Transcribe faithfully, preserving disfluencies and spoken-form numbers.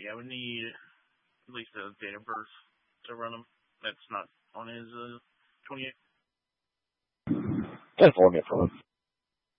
Yeah, I would need at least a date of birth to run him. That's not on his uh, twenty-eight. ten four, get for him.